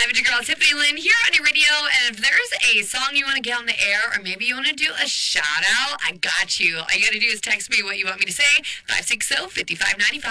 55. It's your girl Tiffany Lynn here on your radio. And if there's a song you want to get on the air, or maybe you want to do a shout out, I got you. All you got to do is text me what you want me to say. 560-5595.